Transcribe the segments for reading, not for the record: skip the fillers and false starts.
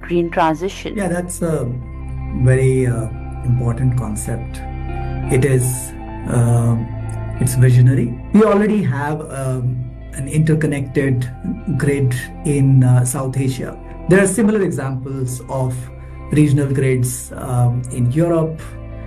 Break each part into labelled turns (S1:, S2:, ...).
S1: green transition?
S2: Yeah, that's a very important concept. It is it's visionary. We already have an interconnected grid in South Asia. There are similar examples of regional grids in Europe,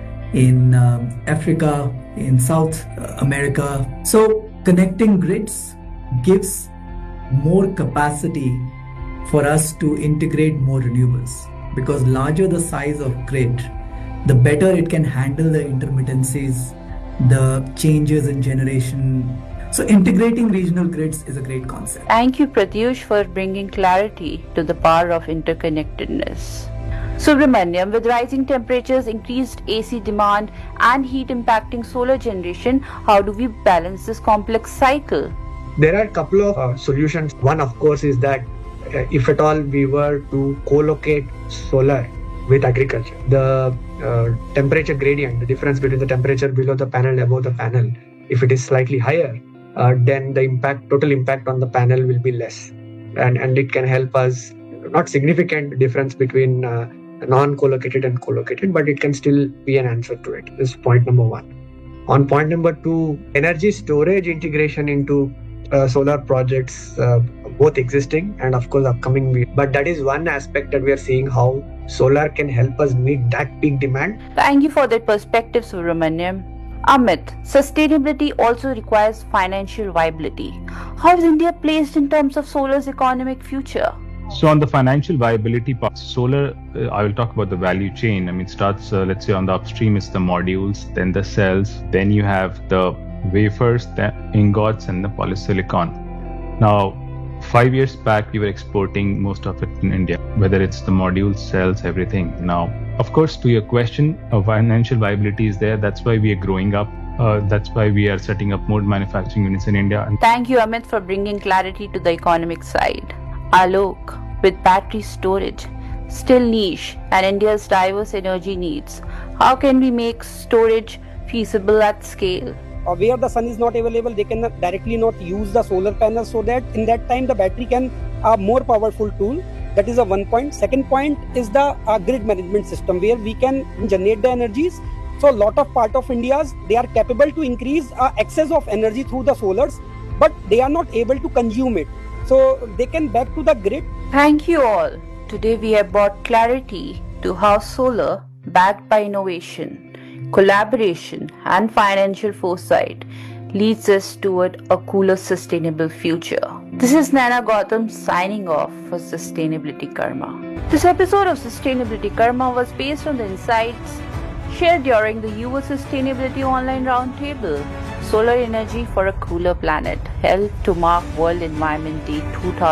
S2: in Africa, in South America. So connecting grids gives more capacity for us to integrate more renewables, because larger the size of grid, the better it can handle the intermittencies, the changes in generation. So integrating regional grids is a great concept.
S1: Thank you, Pratyush, for bringing clarity to the power of interconnectedness. Subramaniam, with rising temperatures, increased AC demand and heat impacting solar generation, how do we balance this complex cycle?
S3: There are a couple of solutions. One, of course, is that if at all we were to co-locate solar with agriculture, the temperature gradient, the difference between the temperature below the panel and above the panel, if it is slightly higher, then the total impact on the panel will be less. And it can help us, not significant difference between non-co-located and co-located, but it can still be an answer to it. This is point number one. On point number two, energy storage integration into solar projects, both existing and of course upcoming. But that is one aspect that we are seeing how solar can help us meet that peak demand.
S1: Thank you for that perspective, Subramaniam. Amit, sustainability also requires financial viability. How is India placed in terms of solar's economic future?
S4: So on the financial viability part, solar, I will talk about the value chain. It starts, let's say on the upstream is the modules, then the cells, then you have the wafers, the ingots and the polysilicon. Now, 5 years back, we were exporting most of it in India, whether it's the modules, cells, everything. Now, of course, to your question, financial viability is there. That's why we are growing up. That's why we are setting up more manufacturing units in India.
S1: Thank you, Amit, for bringing clarity to the economic side. Alok, with battery storage still niche and India's diverse energy needs, how can we make storage feasible at scale?
S5: Where the sun is not available, they can directly not use the solar panels, so that in that time the battery can a more powerful tool. That is a one point. Second point is the grid management system, where we can generate the energies. So a lot of part of India's, they are capable to increase excess of energy through the solars, but they are not able to consume it. So they can back to the grid.
S1: Thank you all. Today we have brought clarity to how solar, backed by innovation, collaboration and financial foresight, leads us toward a cooler, sustainable future. This is Naina Gautam signing off for Sustainability Karma. This episode of Sustainability Karma was based on the insights shared during the Yuva Sustainability Online Roundtable, Solar Energy for a Cooler Planet, held to mark World Environment Day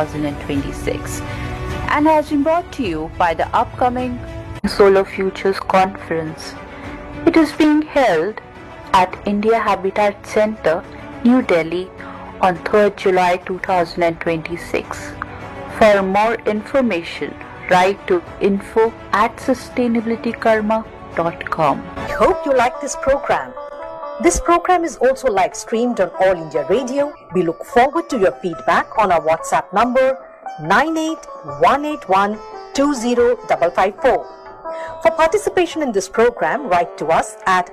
S1: 2026, and has been brought to you by the upcoming Solar Futures Conference. It is being held at India Habitat Center, New Delhi on 3rd July 2026. For more information, write to info@sustainabilitykarma.com.
S6: I hope you like this program. This program is also live streamed on All India Radio. We look forward to your feedback on our WhatsApp number 9818120554. For participation in this program, write to us at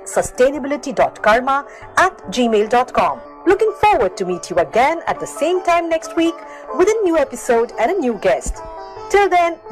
S6: sustainability.karma@gmail.com. Looking forward to meet you again at the same time next week with a new episode and a new guest. Till then,